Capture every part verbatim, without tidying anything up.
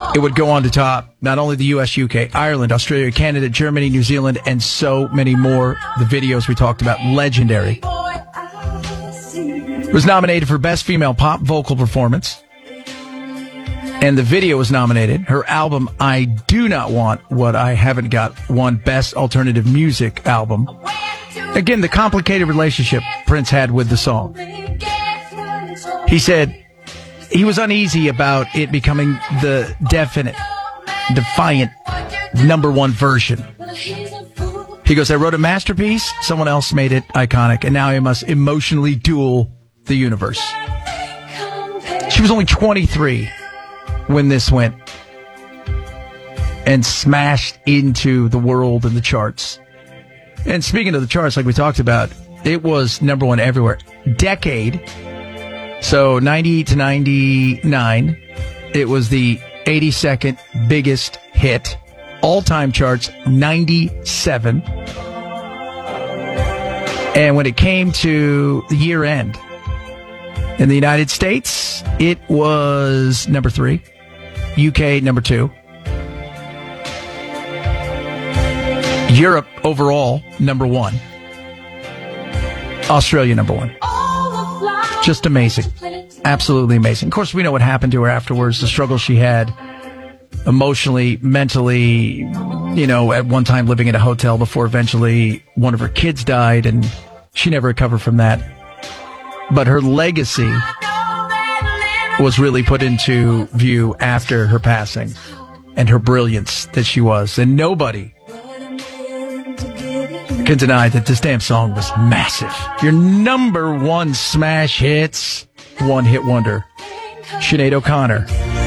it would go on to top not only the U S, U K, Ireland, Australia, Canada, Germany, New Zealand, and so many more. The videos we talked about, legendary. It was nominated for Best Female Pop Vocal Performance. And the video was nominated. Her album, I Do Not Want What I Haven't Got, won Best Alternative Music Album. Again, the complicated relationship Prince had with the song. He said he was uneasy about it becoming the definite, defiant number one version. He goes, I wrote a masterpiece, someone else made it iconic, and now I must emotionally duel the universe. She was only twenty-three when this went and smashed into the world and the charts. And speaking of the charts, like we talked about, it was number one everywhere. Decade. So ninety-eight to ninety-nine, it was the eighty-second biggest hit. All-time charts, ninety-seven. And when it came to the year end, in the United States, it was number three. U K, number two. Europe, overall, number one. Australia, number one. Just amazing. Absolutely amazing. Of course, we know what happened to her afterwards, the struggle she had emotionally, mentally, you know, at one time living in a hotel before eventually one of her kids died, and she never recovered from that. But her legacy was really put into view after her passing, and her brilliance that she was. And nobody can deny that this damn song was massive. Your number one smash hits, one hit wonder, Sinead O'Connor.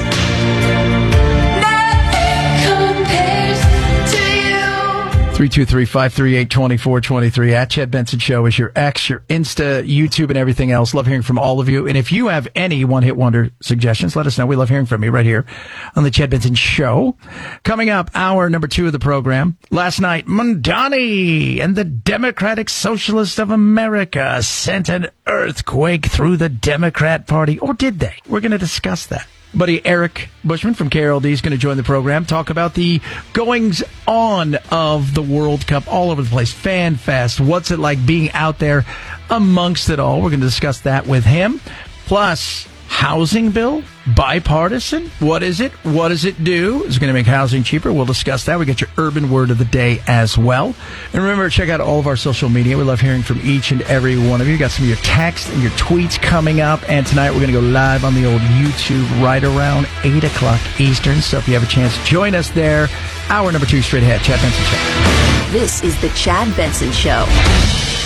three two three, five three eight, two four two three at Chad Benson Show is your X, your Insta, YouTube, and everything else. Love hearing from all of you. And if you have any one-hit wonder suggestions, let us know. We love hearing from you right here on the Chad Benson Show. Coming up, hour number two of the program. Last night, Mamdani and the Democratic Socialists of America sent an earthquake through the Democrat Party. Or did they? We're going to discuss that. Buddy Eric Bushman from K R L D is going to join the program, talk about the goings-on of the World Cup all over the place. Fan Fest. What's it like being out there amongst it all? We're going to discuss that with him. Plus, housing bill, bipartisan. What is it? What does it do? Is it going to make housing cheaper? We'll discuss that. We get your urban word of the day as well. And remember, check out all of our social media. We love hearing from each and every one of you. Got some of your texts and your tweets coming up. And tonight we're going to go live on the old YouTube right around eight o'clock Eastern. So if you have a chance, join us there. Hour number two straight ahead. Chad Benson Show. This is the Chad Benson Show.